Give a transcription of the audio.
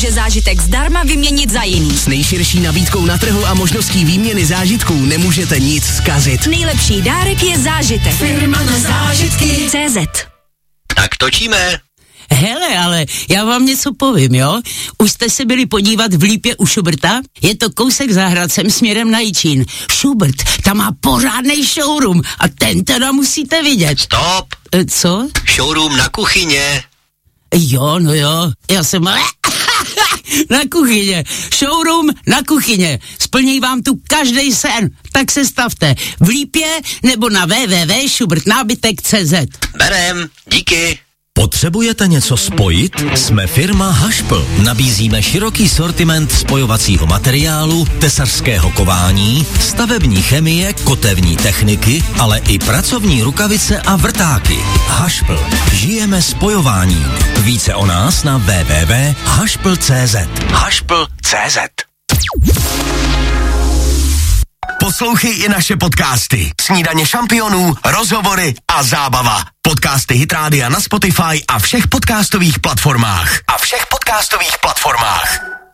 může zážitek zdarma vyměnit za jiný. S nejširší nabídkou na trhu a možností výměny zážitků nemůžete nic zkazit. Nejlepší dárek je zážitek. Firma na zážitky. CZ. Tak točíme. Hele, ale já vám něco povím, jo? Už jste se byli podívat v Lípě u Schuberta? Je to kousek za Hradcem směrem na Jičín. Schubert, tam má pořádnej showroom a ten teda musíte vidět. Stop. Co? Showroom na kuchyně. Jo, no jo, já jsem... na kuchyně, showroom na kuchyně, splní vám tu každej sen, tak se stavte v Lípě nebo na www.schubertnábytek.cz. Berem, díky. Potřebujete něco spojit? Jsme firma Hašpl. Nabízíme široký sortiment spojovacího materiálu, tesařského kování, stavební chemie, kotevní techniky, ale i pracovní rukavice a vrtáky. Hašpl. Žijeme spojováním. Více o nás na www.hašpl.cz. Hašpl.cz. Poslouchej i naše podcasty. Snídaně šampionů, rozhovory a zábava. Podcasty Hit Rádia na Spotify a všech podcastových platformách.